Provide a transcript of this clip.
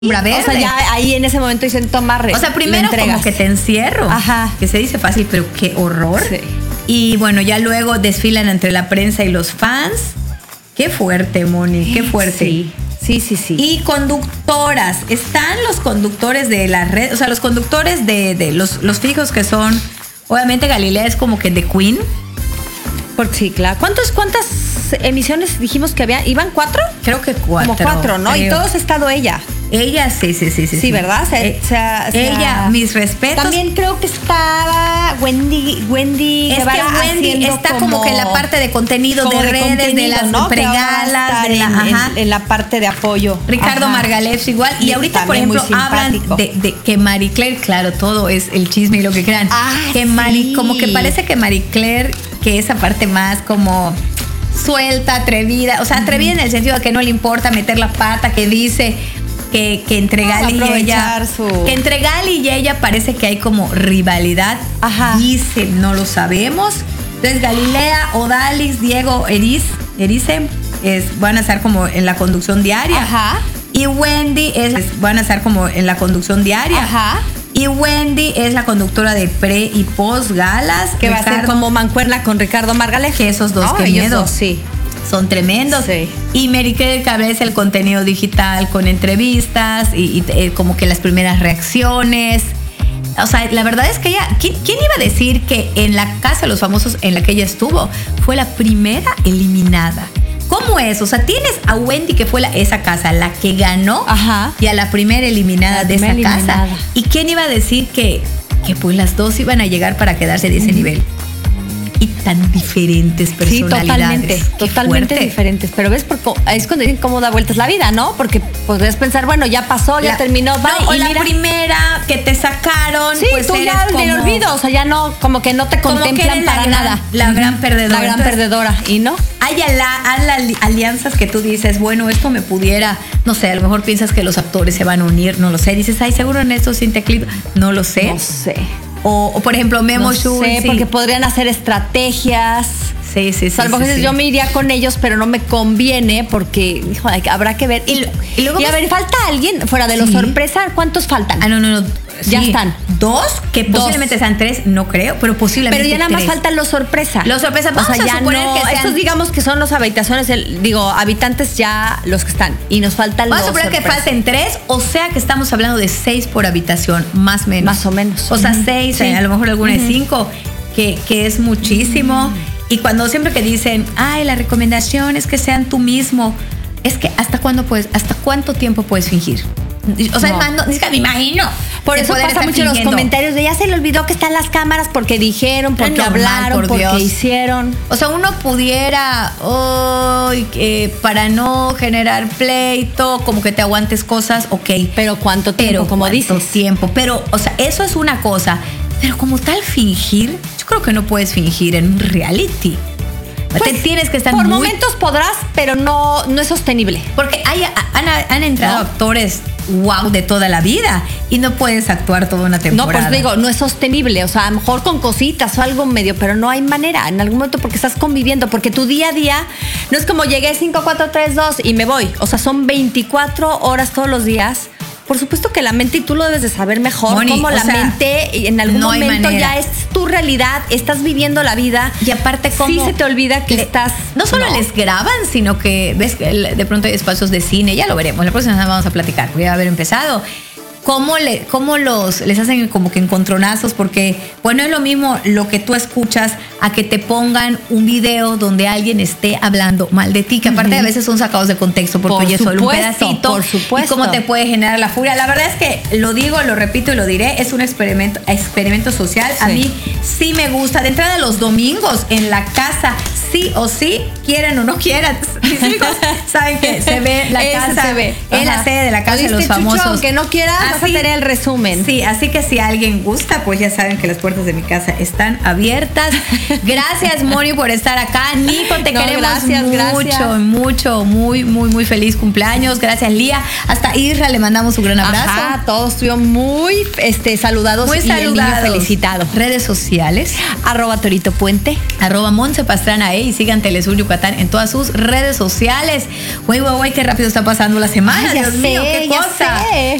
verde. O sea, ya ahí en ese momento dicen, toma, o sea, primero como que te encierro. Ajá. Que se dice fácil, pero qué horror. Sí. Y bueno, ya luego desfilan entre la prensa y los fans. Qué fuerte, Moni, qué fuerte. Sí. Y conductoras. Están los conductores de la red, o sea, los conductores de los fijos que son, obviamente Galilea es como que The Queen. Sí, claro. ¿Cuántas emisiones dijimos que había? ¿Iban 4? Creo que 4. Como 4, ¿no? Creo. Y todos ha estado ella. Ella, sí. Sí, ¿verdad? Ella, mis respetos. También creo que estaba Wendy es que Wendy está como que en la parte de contenido de redes, de las pregalas, en la parte de apoyo. Ricardo Margalef igual. Y ahorita, por ejemplo, hablan de que Marie Claire, claro, todo es el chisme y lo que crean. Como que parece que Marie Claire, que esa parte más como suelta, atrevida, o sea, atrevida en el sentido de que no le importa meter la pata, que dice que entre Gali y ella, que entre Gali y ella parece que hay como rivalidad. Ajá. Dice, no lo sabemos. Entonces Galilea, Odalis, Diego, Erice van a estar como en la conducción diaria. Ajá. Y Wendy van a estar como en la conducción diaria. Ajá. Y Wendy es la conductora de pre y post galas. Que va a ser como mancuerna con Ricardo Margalef. Que esos dos, qué miedo. Sí. Son tremendos. Sí. Y Mary Claire Cabrera es el contenido digital con entrevistas y como que las primeras reacciones. O sea, la verdad es que ella, ¿quién iba a decir que en la Casa de los Famosos en la que ella estuvo fue la primera eliminada? ¿Cómo es? O sea, tienes a Wendy, que fue esa casa, la que ganó. Ajá. Y a la primera eliminada de esa casa. ¿Y quién iba a decir que pues las dos iban a llegar para quedarse de ese nivel? Y tan diferentes personalidades. Sí, totalmente diferentes. Pero ves, porque es cuando dicen cómo da vueltas la vida, ¿no? Porque podrías pensar, bueno, ya pasó, ya terminó, va. No, y la primera que te sacaron, sí, pues tú eres ya como del olvido, o sea, ya no, como que no te contemplan para nada. La gran perdedora. La gran perdedora, ¿y no? Hay alianzas que tú dices, bueno, esto me pudiera, no sé, a lo mejor piensas que los actores se van a unir, no lo sé. Dices, ay, seguro en esto sin teclito. No lo sé. No sé. O por ejemplo, Memo Schultz. No sé, porque podrían hacer estrategias. Sí. O a lo mejor yo me iría con ellos, pero no me conviene porque, hijo, habrá que ver. Y luego a ver, ¿falta alguien fuera de los sorpresa? ¿Cuántos faltan? No. Ya están. 2, que posiblemente sean 3, no creo, pero posiblemente. Pero ya nada más faltan los sorpresa. Los sorpresa, vamos a suponer que sean. Estos digamos que son los habitaciones, habitantes ya los que están. Y nos faltan los sorpresa. Vamos a suponer que falten 3, o sea que estamos hablando de 6 por habitación, más o menos. Más o menos. O sea, 6, sí. A lo mejor alguna de 5, que es muchísimo. Y cuando siempre que dicen, ay, la recomendación es que sean tú mismo, es que ¿hasta cuánto tiempo puedes fingir? O sea, ni siquiera me imagino. Por eso pasa mucho en los comentarios de ya se le olvidó que están las cámaras porque dijeron, porque hablaron, porque hicieron. O sea, uno pudiera para no generar pleito, como que te aguantes cosas, ok. Pero ¿cuánto tiempo? Como dices. Tiempo. Pero, o sea, eso es una cosa. Pero como tal fingir, yo creo que no puedes fingir en un reality. Pues, tienes que estar por momentos podrás, pero no es sostenible. Porque han entrado actores de toda la vida y no puedes actuar toda una temporada. No, pues digo, no es sostenible. O sea, a lo mejor con cositas o algo medio, pero no hay manera. En algún momento porque estás conviviendo, porque tu día a día no es como llegué 5, 4, 3, 2 y me voy. O sea, son 24 horas todos los días. Por supuesto que la mente, y tú lo debes de saber mejor, Moni, como la mente en algún momento ya es tu realidad, estás viviendo la vida. Y aparte, sí se te olvida que estás... No solo les graban, sino que ves que de pronto hay espacios de cine, ya lo veremos, la próxima semana vamos a platicar, voy a haber empezado. ¿Cómo les hacen como que encontronazos? Porque, bueno, es lo mismo lo que tú escuchas a que te pongan un video donde alguien esté hablando mal de ti, que aparte a veces son sacados de contexto, porque oye, solo un pedacito. Por supuesto. Y cómo te puede generar la furia. La verdad es que lo digo, lo repito y lo diré, es un experimento social. Sí. A mí sí me gusta. De entrada los domingos en la casa, sí o sí, quieran o no quieran. Mis hijos saben que se ve la casa, se ve. Es la sede de la Casa de los Famosos. Chucho, aunque no quieras, vas a tener el resumen. Sí, así que si alguien gusta, pues ya saben que las puertas de mi casa están abiertas. Gracias, Moni, por estar acá. Nico, te queremos mucho, muy feliz cumpleaños. Gracias, Lía. Hasta Isra le mandamos un gran abrazo. Ajá, todos estuvieron muy saludados. Muy saludados. Felicitados. Redes sociales. @Torito Puente. @Monse Pastrana y sigan Telesur Yucatán en todas sus redes sociales. sociales. Güey, qué rápido está pasando la semana. Ay, Dios mío, qué cosa.